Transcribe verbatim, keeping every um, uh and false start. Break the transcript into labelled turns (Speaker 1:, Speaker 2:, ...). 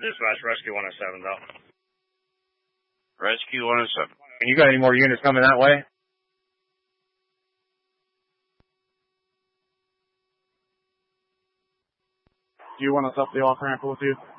Speaker 1: Dispatch, Rescue one oh seven, though.
Speaker 2: Rescue one oh seven.
Speaker 1: And you got any more units coming that way?
Speaker 3: Do you want us up the off-ramp with you?